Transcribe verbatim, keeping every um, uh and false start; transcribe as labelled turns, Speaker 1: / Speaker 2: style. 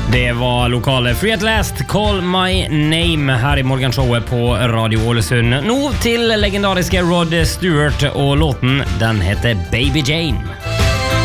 Speaker 1: Det var lokale Free at Last, Call My Name her i morgenshowet på Radio Ålesund. Nå til legendariske Rod Stewart, og låten den heter Baby Jane.